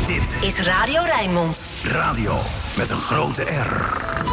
Dit is Radio Rijnmond. Radio met een grote R.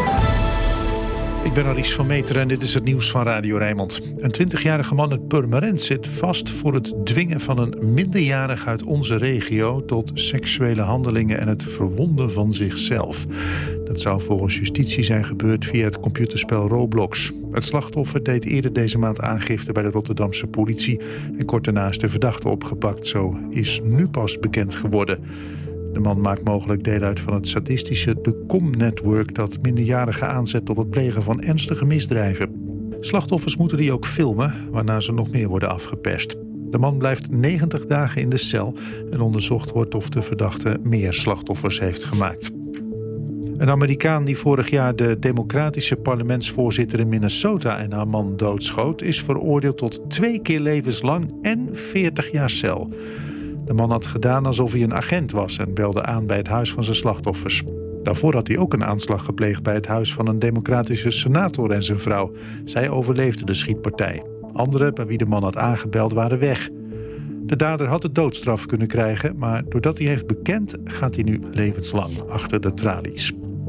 Ik ben Aries van Meteren en dit is het nieuws van Radio Rijnmond. Een 20-jarige man uit Purmerend zit vast voor het dwingen van een minderjarige uit onze regio tot seksuele handelingen en het verwonden van zichzelf. Dat zou volgens justitie zijn gebeurd via het computerspel Roblox. Het slachtoffer deed eerder deze maand aangifte bij de Rotterdamse politie en kort daarna is de verdachte opgepakt. Zo is nu pas bekend geworden. De man maakt mogelijk deel uit van het sadistische The Com-network dat minderjarigen aanzet tot het plegen van ernstige misdrijven. Slachtoffers moeten die ook filmen, waarna ze nog meer worden afgeperst. De man blijft 90 dagen in de cel en onderzocht wordt of de verdachte meer slachtoffers heeft gemaakt. Een Amerikaan die vorig jaar de democratische parlementsvoorzitter in Minnesota en haar man doodschoot, is veroordeeld tot 2 keer levenslang en 40 jaar cel. De man had gedaan alsof hij een agent was en belde aan bij het huis van zijn slachtoffers. Daarvoor had hij ook een aanslag gepleegd bij het huis van een democratische senator en zijn vrouw. Zij overleefden de schietpartij. Anderen bij wie de man had aangebeld waren weg. De dader had de doodstraf kunnen krijgen, maar doordat hij heeft bekend gaat hij nu levenslang achter de tralies.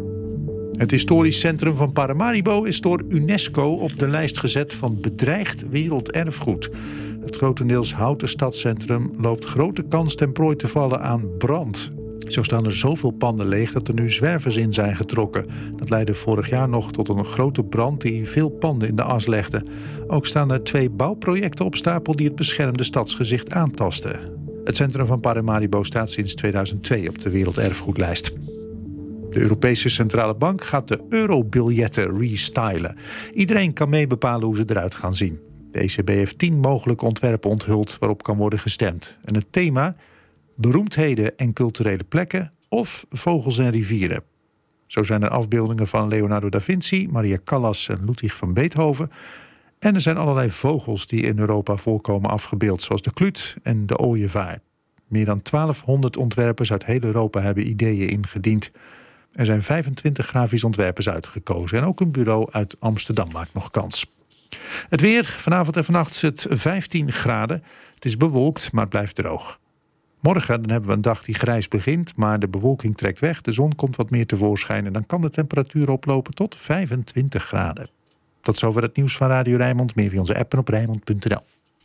Het historisch centrum van Paramaribo is door UNESCO op de lijst gezet van bedreigd werelderfgoed. Het grotendeels houten stadscentrum loopt grote kans ten prooi te vallen aan brand. Zo staan er zoveel panden leeg dat er nu zwervers in zijn getrokken. Dat leidde vorig jaar nog tot een grote brand die veel panden in de as legde. Ook staan er 2 bouwprojecten op stapel die het beschermde stadsgezicht aantasten. Het centrum van Paramaribo staat sinds 2002 op de werelderfgoedlijst. De Europese Centrale Bank gaat de eurobiljetten restylen. Iedereen kan mee bepalen hoe ze eruit gaan zien. De ECB heeft 10 mogelijke ontwerpen onthuld waarop kan worden gestemd. En het thema: beroemdheden en culturele plekken of vogels en rivieren. Zo zijn er afbeeldingen van Leonardo da Vinci, Maria Callas en Ludwig van Beethoven. En er zijn allerlei vogels die in Europa voorkomen afgebeeld, zoals de kluut en de ooievaar. Meer dan 1200 ontwerpers uit heel Europa hebben ideeën ingediend. Er zijn 25 grafisch ontwerpers uitgekozen en ook een bureau uit Amsterdam maakt nog kans. Het weer, vanavond en vannacht is het 15 graden. Het is bewolkt, maar het blijft droog. Morgen dan hebben we een dag die grijs begint, maar de bewolking trekt weg. De zon komt wat meer tevoorschijn en dan kan de temperatuur oplopen tot 25 graden. Tot zover het nieuws van Radio Rijnmond. Meer via onze app en op Rijnmond.nl.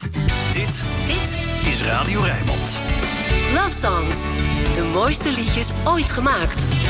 Dit is Radio Rijnmond. Love Songs. De mooiste liedjes ooit gemaakt.